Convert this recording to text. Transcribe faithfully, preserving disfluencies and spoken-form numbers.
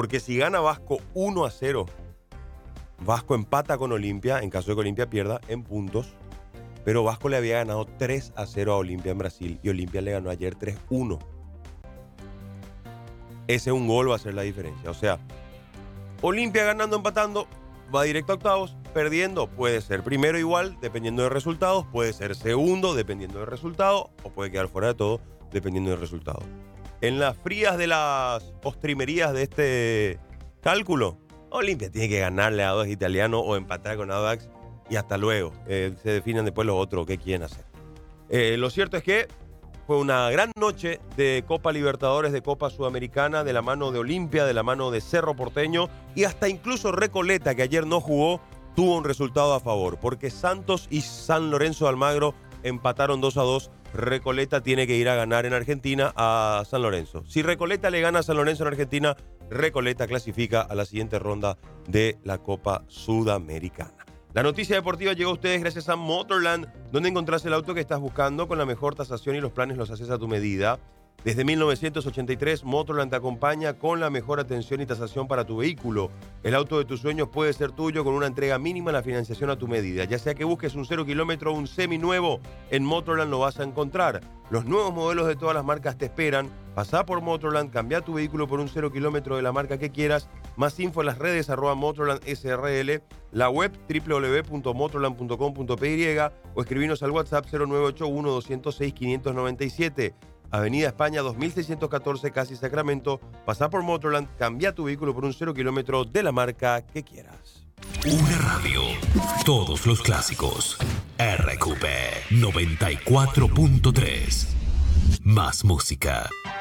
Porque si gana Vasco uno a cero, Vasco empata con Olimpia, en caso de que Olimpia pierda, en puntos. Pero Vasco le había ganado tres a cero a Olimpia en Brasil y Olimpia le ganó ayer tres uno. Ese un gol va a ser la diferencia. O sea, Olimpia ganando, empatando, va directo a octavos. Perdiendo, puede ser primero igual, dependiendo de resultados. Puede ser segundo, dependiendo del resultado. O puede quedar fuera de todo, dependiendo del resultado. En las frías de las postrimerías de este cálculo, Olimpia tiene que ganarle a Audax Italiano o empatar con Audax. Y hasta luego. Eh, se definen después los otros qué quieren hacer. Eh, lo cierto es que fue una gran noche de Copa Libertadores, de Copa Sudamericana, de la mano de Olimpia, de la mano de Cerro Porteño y hasta incluso Recoleta, que ayer no jugó, tuvo un resultado a favor, porque Santos y San Lorenzo de Almagro empataron dos a dos. Recoleta tiene que ir a ganar en Argentina a San Lorenzo. Si Recoleta le gana a San Lorenzo en Argentina, Recoleta clasifica a la siguiente ronda de la Copa Sudamericana. La noticia deportiva llegó a ustedes gracias a Motorland, donde encontrás el auto que estás buscando con la mejor tasación y los planes los haces a tu medida. Desde mil novecientos ochenta y tres, Motorland te acompaña con la mejor atención y tasación para tu vehículo. El auto de tus sueños puede ser tuyo con una entrega mínima en la financiación a tu medida. Ya sea que busques un cero kilómetro o un seminuevo, en Motorland lo vas a encontrar. Los nuevos modelos de todas las marcas te esperan. Pasá por Motorland, cambia tu vehículo por un cero kilómetro de la marca que quieras. Más info en las redes, arroba Motorland S R L, la web doble u doble u doble u punto motorland punto com punto p y o escribinos al WhatsApp cero nueve ocho uno, dos cero seis, cinco nueve siete. Avenida España dos mil seiscientos catorce, Casi Sacramento. Pasá por Motorland, cambia tu vehículo por un cero kilómetro de la marca que quieras. Una radio, todos los clásicos. R Q P noventa y cuatro punto tres. Más música.